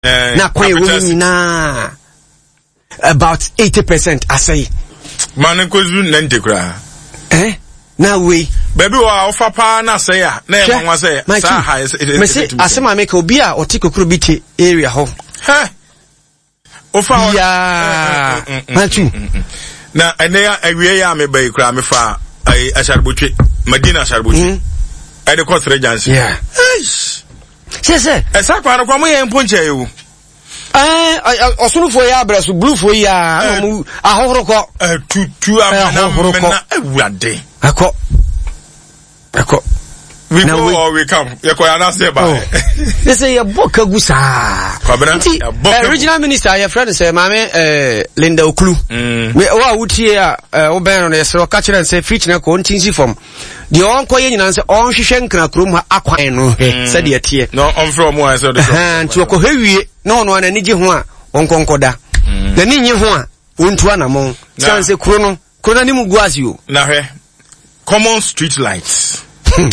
Na kwan wo na about 80% asay. Man nkozu nante kura. Na we baby wa ofa pa na say ya na e nwa say sa ha me say asema make obi a otikokuru bi te area ho. Ofa ya machu na ene ya awie ya me bai kura me fa ai asharbutwe Madina asharbutwe ai de cost regency yeah se esa kwa kwa mo ye mponche ewu osunu fo ya abresu blue fo ya no ahohoro ko tutu amana na ewade akọ we go or we come you ko na say ba they say your boka gusa original minister your friend say mame Linda Okulu we wa wutie a wo ben no say ka kire say preach na ko ntinsi form de on ko ye nyina say on hwehwe nkra krom ha akwan no say de tie no on from one say de nti ko hewie no no na ni gi ho a on konkoda na ni nyi ho a ontu anamon say say kro na ni mu guasi o na hwe common street lights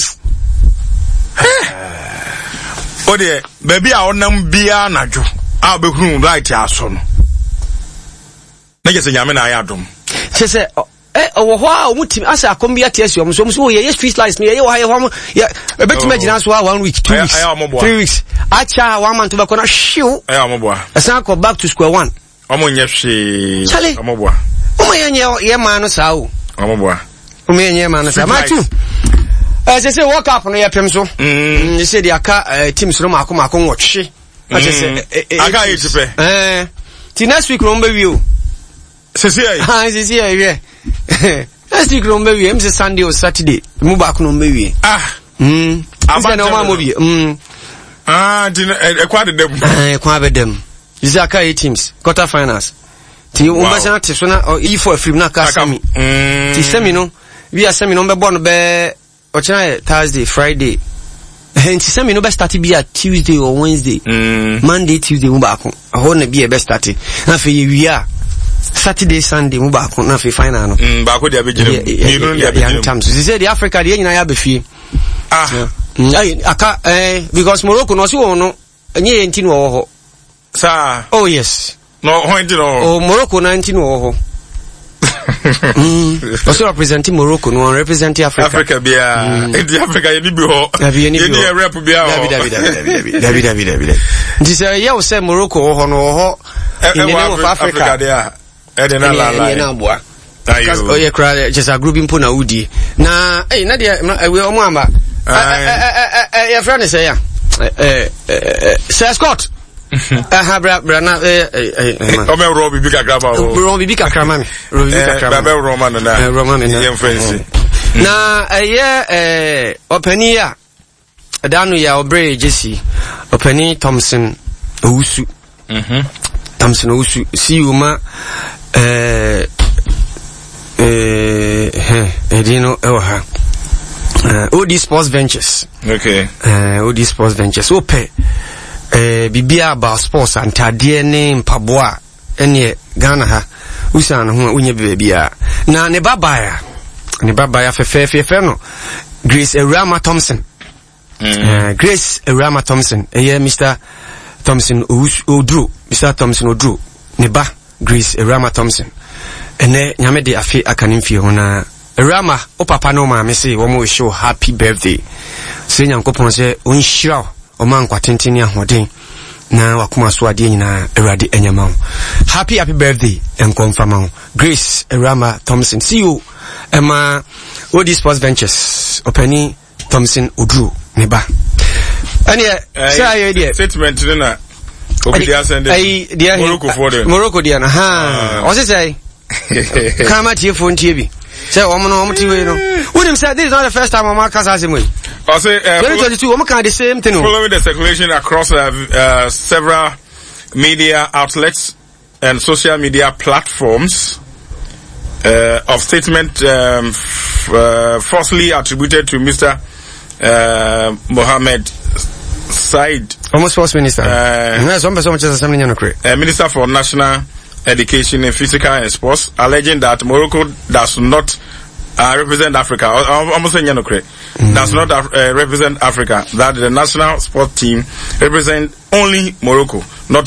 Ode baby a onam bia najo a behunu light aso no na je se nyame na ayadom se owo ho a omutim asa akombia tiesi omso ye street lights me ye wo ha ye ho ye betima gina so 1 week 2 weeks 3 weeks acha 1 month be kona shiw amoboa asa ko back to square one omonye hwe amoboa ye ma no sa o amoboa omenye ma no sa ma tu say work up no yapem so you say the aka teams no makoma ko nwotwe I say aka ejipe ti next week no mbe wi o sisi ayi next week no mbe wi am say Sunday or Saturday mu ba ko no mbe wi aba no ma mo bi di ekwa de dem ekwa be dem you say aka teams quarter finals ti o ma say so na e4 film na ka sami ti semi no we are semi no be born be Ochina Thursday, Friday. And she me no best start be at Tuesday or Wednesday. Monday, Tuesday mu baako. Aho na be best start. Na fe we are Saturday, Sunday mu baako na fe final no. Baako dia be gire. Ni no dia be gire. She said the Africa dey nyina ya be fie. Aka because Morocco no si wo no enye enti no wo ho. Sa. Oh yes. No ho enti no. Oh Morocco na enti no wo ho. Also representing Morocco, no representing Africa. Africa bia, in Africa you be ho. You need rep bia. David. This year we say Morocco ho no ho. In the name of Africa there. Edena la. Because you cry just a group impo na udi. Na na dia we omo amba. Your friend say ya. Sir Scott. Brana Robi bika graba Robi bika krama Robi bika krama Baba Roman na Roman na friends na openi ya danu ya obre Jesse openi Thompson Owusu Thompson Owusu si uma edino ewa OD Sports Ventures okay OD Sports Ventures ope bibia about sports antade ne mpaboa ene Ghana ha usana ho unye bibia na ne babaya fefe no Grace Erama Thompson Grace Erama Thompson Mr. Thompson Odru Mr. Thompson Odru ne ba Grace Erama Thompson ene nyame de afi akanimfie ho na Erama o papa no ma me say wo mo show happy birthday se nyankopon se onhyira o man kwatenteni ahoden na wakuma so ade nyina Awurade enyama happy birthday and confirm Grace Erama Thompson see you Emma OD Sports Ventures openi Thompson Odru neba ane say idea statement na obidia send Morocco for them Morocco dia na ha o say kama tie phone tie bi say omo ti we no wouldn't say this is not the first time Mama Kasa say we I say 2022 Mama can the same thing following the circulation across several media outlets and social media platforms of statement falsely attributed to Mr. Mohammed Said, almost first minister Minister for National Education and Physical and Sports, alleging that Morocco does not represent Africa. Almost saying no correct. Does not represent Africa. That the national sport team represent only Morocco, not